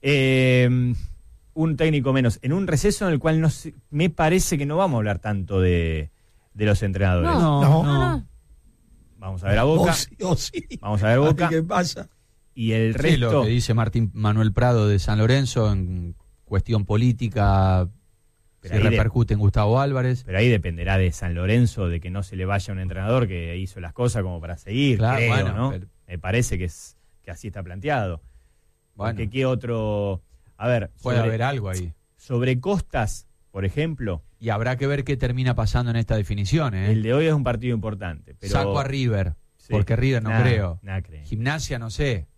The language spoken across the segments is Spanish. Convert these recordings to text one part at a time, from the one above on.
Un técnico menos. En un receso en el cual me parece que no vamos a hablar tanto de los entrenadores. No. Vamos a ver a Boca. Sí. Vamos a ver Boca. ¿Qué pasa? Y el resto... Sí, lo que dice Martín Manuel Prado de San Lorenzo en cuestión política, pero se repercute en Gustavo Álvarez. Pero ahí dependerá de San Lorenzo, de que no se le vaya un entrenador que hizo las cosas como para seguir, claro, creo, bueno, ¿no? pero... Me parece que así está planteado. Bueno. Porque qué otro... A ver... Puede haber algo ahí. Sobre Costas, por ejemplo... Y habrá que ver qué termina pasando en esta definición, ¿eh? El de hoy es un partido importante, pero... Saco a River, sí, porque River no creo. Creo. Gimnasia no sé.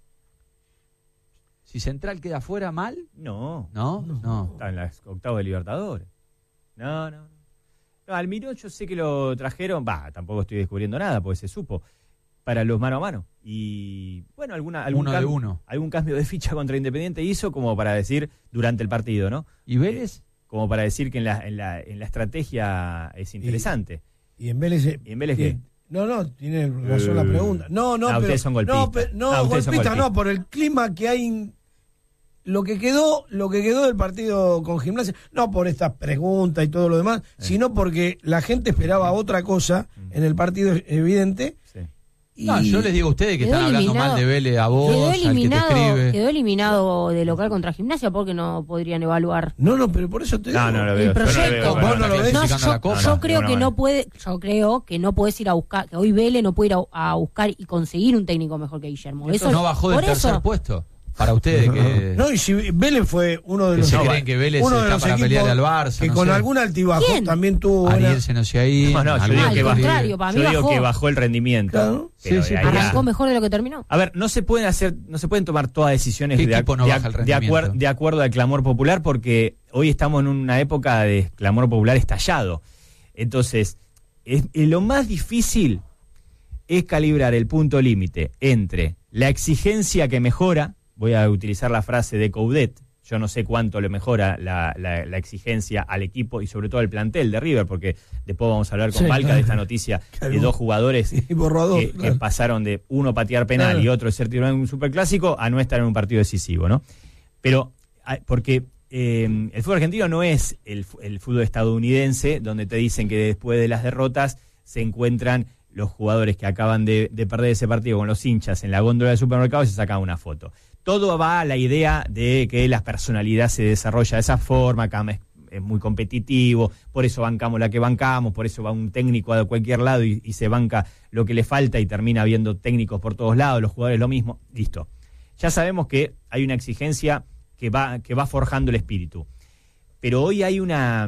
Si Central queda fuera, ¿mal? No. Está en las octavos de Libertadores. No, Almirón yo sé que lo trajeron, tampoco estoy descubriendo nada, porque se supo, para los mano a mano. Y bueno, algún cambio de ficha contra Independiente hizo como para decir durante el partido, ¿no? ¿Y Vélez? Como para decir que en la estrategia es interesante. ¿Y en Vélez? ¿Y en Vélez qué? No, tiene razón la pregunta. Pero ustedes son golpistas. Golpistas no, por el clima que hay, lo que quedó del partido con Gimnasia, no por estas preguntas y todo lo demás, sino porque la gente esperaba otra cosa en el partido evidente. Sí. Yo les digo a ustedes que están hablando mal de Vélez a vos, al que te escribe. Quedó eliminado de local contra Gimnasia porque no podrían evaluar. No, pero por eso te digo. No lo veo. El proyecto. Vos no lo ves. Yo creo que no puedes ir a buscar, que hoy Vélez no puede ir a buscar y conseguir un técnico mejor que Guillermo. Eso no bajó del tercer puesto. Para ustedes que... No, y si Vélez fue uno de los... ¿Se creen que Vélez está para pelear al Barça? Que con algún altibajo también tuvo... Ariel se nos ahí. Yo digo que bajó el rendimiento. Claro. Sí. Arrancó mejor de lo que terminó. A ver, no se pueden tomar todas decisiones de acuerdo al clamor popular, porque hoy estamos en una época de clamor popular estallado. Entonces, lo más difícil es calibrar el punto límite entre la exigencia que mejora. Voy a utilizar la frase de Coudet. Yo no sé cuánto le mejora la exigencia al equipo y sobre todo al plantel de River, porque después vamos a hablar con Balca de esta noticia de dos jugadores que pasaron de uno patear penal y otro ser titular en un superclásico a no estar en un partido decisivo, ¿no? Pero, porque el fútbol argentino no es el fútbol estadounidense, donde te dicen que después de las derrotas se encuentran los jugadores que acaban de perder ese partido con los hinchas en la góndola del supermercado y se sacan una foto. Todo va a la idea de que la personalidad se desarrolla de esa forma, acá es muy competitivo, por eso bancamos la que bancamos, por eso va un técnico a cualquier lado y se banca lo que le falta y termina habiendo técnicos por todos lados, los jugadores lo mismo, listo. Ya sabemos que hay una exigencia que va forjando el espíritu, pero hoy hay una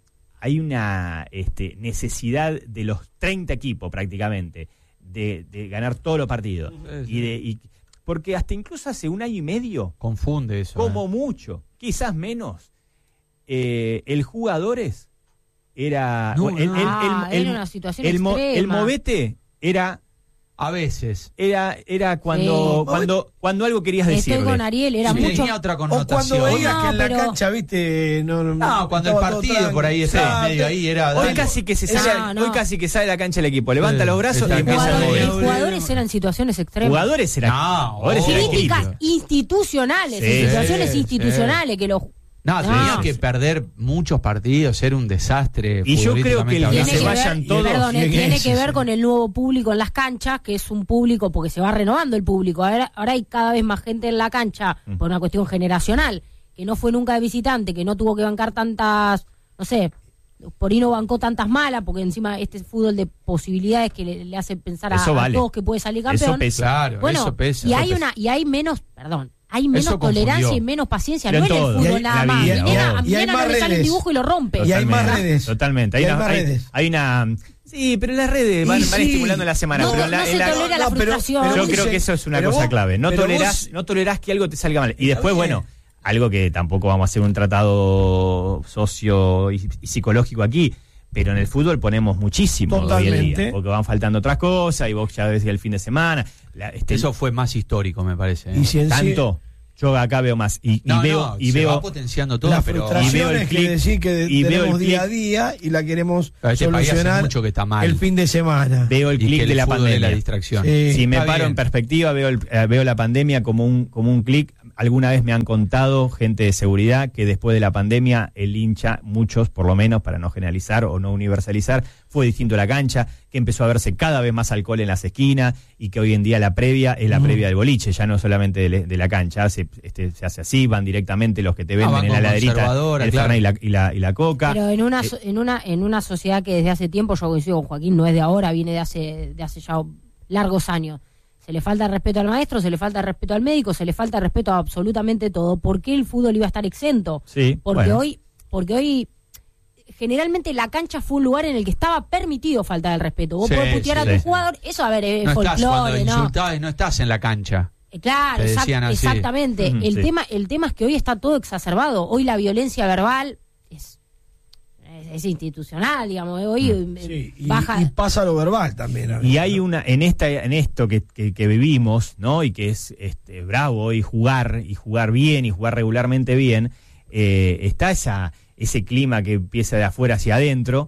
necesidad de los 30 equipos prácticamente de ganar todos los partidos porque hasta incluso hace un año y medio confunde eso, como mucho, quizás menos, el jugadores era era una situación extrema. El movete era a veces era cuando algo querías decirle. Estoy con Ariel, era mucho. Tenía otra connotación. O cuando veías que en la cancha, viste, cuando el partido por ahí está medio ahí era. Hoy casi que sale la cancha el equipo, levanta los brazos y empieza a mover. Los jugadores eran situaciones extremas. Jugadores eran críticas institucionales, situaciones institucionales que los tenían que perder muchos partidos, ser un desastre. Y yo creo que se vayan todos. Tiene que ver con el nuevo público en las canchas, que es un público, porque se va renovando el público. Ahora hay cada vez más gente en la cancha, por una cuestión generacional, que no fue nunca de visitante, que no tuvo que bancar tantas, no sé, por ahí no bancó tantas malas, porque encima este fútbol de posibilidades que le hace pensar a todos que puede salir campeón. Eso pesa. Claro, bueno, eso pesa. Y hay menos tolerancia y menos paciencia, no en el fútbol nada más. A mí no le sale un dibujo y lo rompe. Y hay más redes. Totalmente. Hay una... Sí, pero las redes van estimulando la semana. No se tolera la frustración. Yo creo que eso es una cosa clave. No tolerás que algo te salga mal. Y después, algo que tampoco vamos a hacer un tratado socio y psicológico aquí, pero en el fútbol ponemos muchísimo hoy en día, porque van faltando otras cosas y vos ya ves el fin de semana. Eso fue más histórico, me parece. Tanto, yo acá veo más y veo va potenciando todo, las pero frustraciones que decir que tenemos día a día y la queremos solucionar mucho que está mal. El fin de semana. Veo el clic de la pandemia, la distracción. Si me paro en perspectiva, veo la pandemia como un clic. alguna vez me han contado gente de seguridad que después de la pandemia el hincha, muchos por lo menos, para no generalizar o no universalizar, fue distinto a la cancha, que empezó a verse cada vez más alcohol en las esquinas y que hoy en día la previa es la previa del boliche, ya no solamente de la cancha, se hace así, van directamente los que te venden en la heladerita, el Fernet y la Coca. Pero en una sociedad que desde hace tiempo, yo coincido con Joaquín, no es de ahora, viene de hace ya largos años. Se le falta respeto al maestro, se le falta respeto al médico, se le falta respeto a absolutamente todo. ¿Por qué el fútbol iba a estar exento? Sí, porque hoy generalmente la cancha fue un lugar en el que estaba permitido faltar el respeto. Vos podés putear a tu jugador, eso a ver, es no folclore, cuando insultás, no estás en la cancha. Claro, exactamente. El tema es que hoy está todo exacerbado. Hoy la violencia verbal es institucional, digamos. Hoy baja. Y pasa lo verbal también. Y hay en esto que vivimos, ¿no? Y que es bravo y jugar bien y jugar regularmente bien, está ese clima que empieza de afuera hacia adentro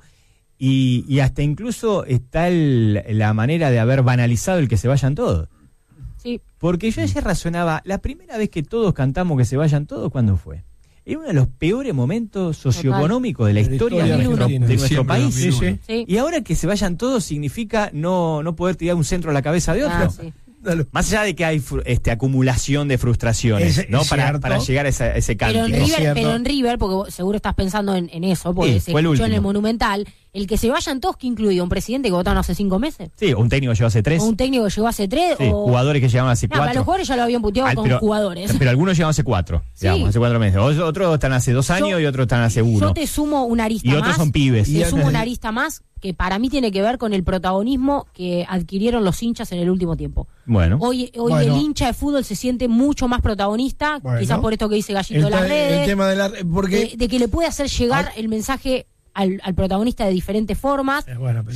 y hasta incluso está la manera de haber banalizado el que se vayan todos. Sí. Porque yo ayer razonaba, la primera vez que todos cantamos que se vayan todos, ¿cuándo fue? Era uno de los peores momentos socioeconómicos de la historia de nuestro país. Sí. Y ahora que se vayan todos significa no poder tirar un centro a la cabeza de otro. Sí. Más allá de que hay acumulación de frustraciones, ¿no? Para llegar a ese cambio. Pero en River, porque vos seguro estás pensando en eso, porque se escuchó en el Monumental, el que se vayan todos, que incluye un presidente que votaron hace 5 meses. Sí, un técnico que llegó hace 3. O un técnico que llegó hace 3. Sí, jugadores que llegaban hace 4. Para los jugadores ya lo habían puteado con jugadores. Pero algunos llegaban hace 4, digamos, hace 4 meses. Otros están hace 2 años y otros están hace 1. Yo te sumo una arista más. Y otros son pibes. Te sumo una arista más que para mí tiene que ver con el protagonismo que adquirieron los hinchas en el último tiempo. Bueno. Hoy el hincha de fútbol se siente mucho más protagonista, quizás por esto que dice Gallito de las redes, el tema de que le puede hacer llegar el mensaje al protagonista de diferentes formas.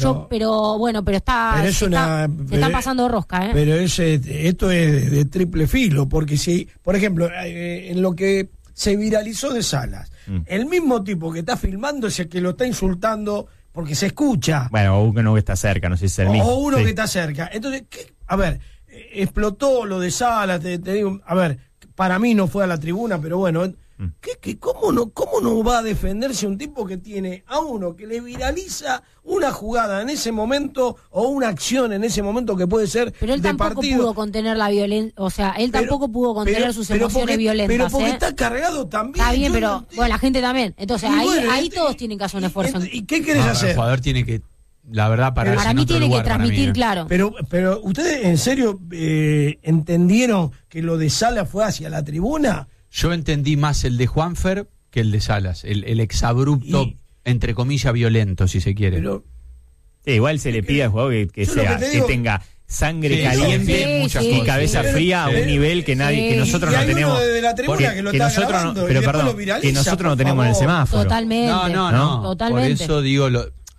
Pero se están pasando de rosca, ¿eh? Pero esto es de triple filo, porque si, por ejemplo, en lo que se viralizó de Salas, el mismo tipo que está filmando es el que lo está insultando porque se escucha. Bueno, o uno que está cerca, no sé si es el mismo. O uno que está cerca. Entonces, a ver, explotó lo de Salas, te digo, a ver, para mí no fue a la tribuna, pero bueno, ¿cómo no va a defenderse un tipo que tiene a uno que le viraliza una jugada en ese momento o una acción en ese momento que puede ser pero él tampoco pudo contener la violencia, o sea, él tampoco pudo contener sus emociones violentas. Pero porque está cargado también. Está bien, pero la gente también. Entonces ahí todos tienen que hacer un esfuerzo. ¿Y qué querés hacer? El jugador tiene que, la verdad, para mí tiene que transmitir, claro. Pero ¿ustedes en serio entendieron que lo de Sala fue hacia la tribuna? Yo entendí más el de Juanfer que el de Salas, el exabrupto, entre comillas, violento, si se quiere. Pero, sí, igual se le pide al jugador que tenga sangre caliente y cabeza fría a un nivel que nadie, que nosotros no tenemos. Que nosotros no tenemos en el semáforo. Totalmente. No. Totalmente. Por eso digo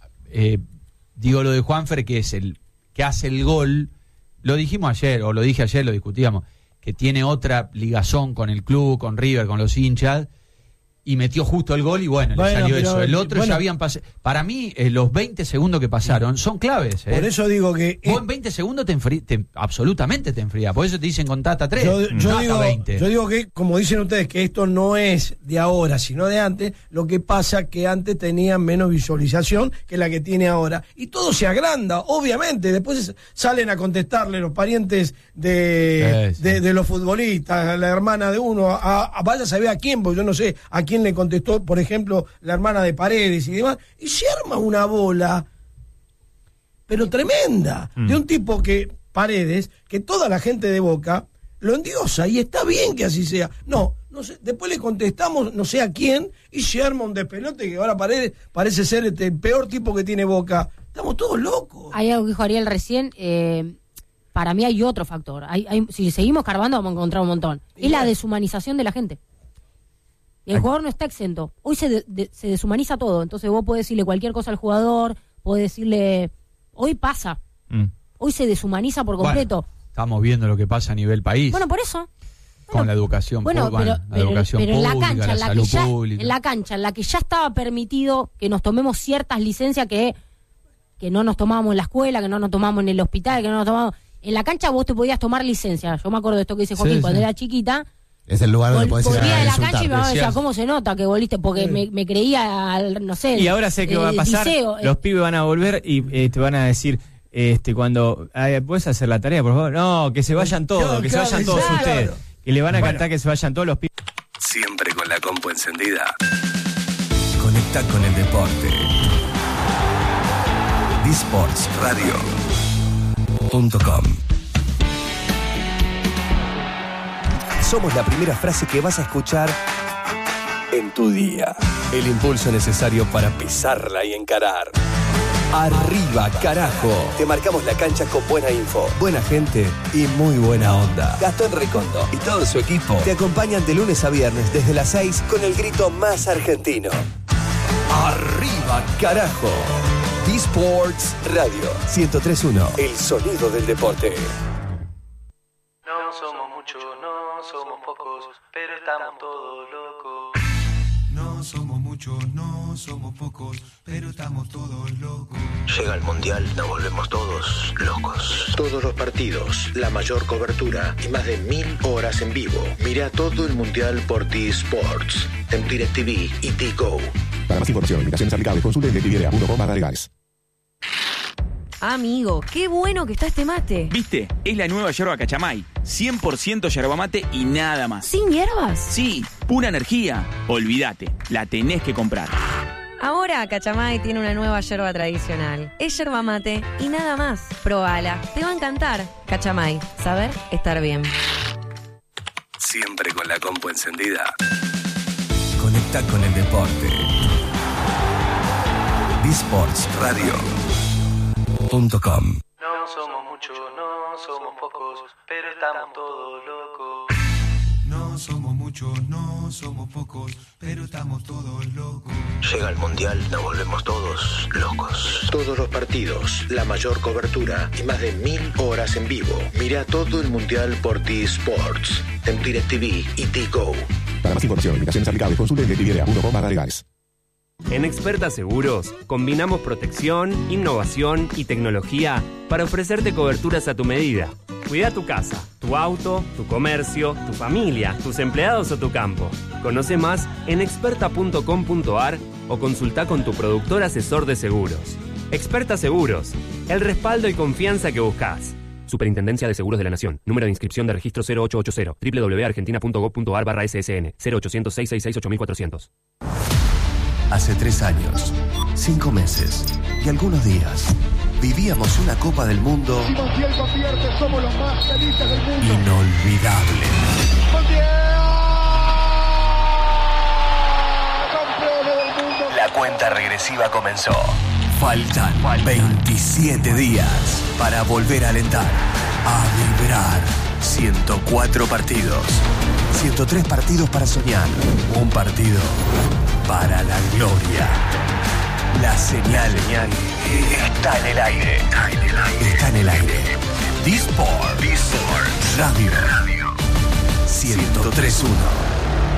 lo de Juanfer, que es el que hace el gol. Lo dijimos ayer, o lo dije ayer, lo discutíamos, que tiene otra ligazón con el club, con River, con los hinchas, y metió justo el gol y le salió eso. El otro ya habían pasado. Para mí, los 20 segundos que pasaron son claves. Por eso digo que... Vos en 20 segundos absolutamente te enfrías. Por eso te dicen contata 3, yo 20. Yo digo que, como dicen ustedes, que esto no es de ahora, sino de antes. Lo que pasa que antes tenían menos visualización que la que tiene ahora. Y todo se agranda, obviamente. Después salen a contestarle los parientes de los futbolistas, la hermana de uno, vaya a saber a quién, porque yo no sé a quién le contestó, por ejemplo, la hermana de Paredes y demás, y se arma una bola, pero tremenda, de un tipo que, Paredes, que toda la gente de Boca lo endiosa, y está bien que así sea. No sé, después le contestamos no sé a quién, y se arma un despelote que ahora Paredes parece ser el peor tipo que tiene Boca. Estamos todos locos. Hay algo que dijo Ariel recién, para mí hay otro factor. Si seguimos carbando vamos a encontrar un montón. Es la deshumanización de la gente. El jugador no está exento. Hoy se deshumaniza todo. Entonces vos podés decirle cualquier cosa al jugador, podés decirle... Hoy pasa. Hoy se deshumaniza por completo. Bueno, estamos viendo lo que pasa a nivel país. Bueno, por eso. Con la educación pública, la salud pública. En la cancha en la que ya estaba permitido que nos tomemos ciertas licencias que no nos tomábamos en la escuela, que no nos tomábamos en el hospital, que no nos tomábamos... En la cancha vos te podías tomar licencia. Yo me acuerdo de esto que dice Joaquín cuando era chiquita... Es el lugar donde podés ir volvía a de la cancha y mi insultar. mamá decía, ¿cómo se nota que volviste? Porque me creía, no sé. Y ahora sé qué va a pasar. Liceo. Los pibes van a volver y te van a decir, cuando ¿puedes hacer la tarea, por favor? No, que se vayan todos, que se vayan todos ustedes. Que le van a cantar que se vayan todos los pibes. Siempre con la compu encendida. Conecta con el deporte. disportsradio.com. Somos la primera frase que vas a escuchar en tu día. El impulso necesario para pisarla y encarar. Arriba, carajo. Te marcamos la cancha con buena info, buena gente y muy buena onda. Gastón Recondo y todo su equipo te acompañan de lunes a viernes desde las 6 con el grito más argentino. Arriba, carajo. D-Sports Radio 103.1. El sonido del deporte. No somos muchos, no somos pocos, pero estamos todos locos. No somos muchos, no somos pocos, pero estamos todos locos. Llega el Mundial, nos volvemos todos locos. Todos los partidos, la mayor cobertura y más de 1000 horas en vivo. Mira todo el Mundial por T-Sports, en DirecTV y T-Go. Para más información, limitaciones aplicables, consulte en DirecTV.com/legales. Amigo, qué bueno que está este mate. ¿Viste? Es la nueva yerba Cachamay. 100% yerba mate y nada más. ¿Sin hierbas? Sí, pura energía. Olvídate, la tenés que comprar. Ahora Cachamay tiene una nueva yerba tradicional. Es yerba mate y nada más. Probala, te va a encantar. Cachamay, saber estar bien. Siempre con la compu encendida. Conecta con el deporte. disportsradio.com. No somos muchos, no somos pocos, pero estamos todos locos. No somos muchos, no somos pocos, pero estamos todos locos. Llega el Mundial, nos volvemos todos locos. Todos los partidos, la mayor cobertura y más de 1000 horas en vivo. Mira todo el Mundial por T-Sports, en DirecTV y T-Go. Para más información, limitaciones aplicables, consulte en DirecTV.com/legales. En Experta Seguros combinamos protección, innovación y tecnología para ofrecerte coberturas a tu medida. Cuida tu casa, tu auto, tu comercio, tu familia, tus empleados o tu campo. Conoce más en experta.com.ar o consulta con tu productor asesor de seguros. Experta Seguros, el respaldo y confianza que buscas. Superintendencia de Seguros de la Nación. Número de inscripción de registro 0880. www.argentina.gov.ar/SSN. 0800-666-8400. Hace 3 años, 5 meses y algunos días, vivíamos una Copa del Mundo somos los más felices del mundo. Inolvidable. ¡Campeones del mundo! La cuenta regresiva comenzó. Faltan 27 días para volver a alentar, a vibrar. 104 partidos, 103 partidos para soñar, un partido para la gloria. La señal está en el aire. Está en el aire. D-Sports Radio 103.1.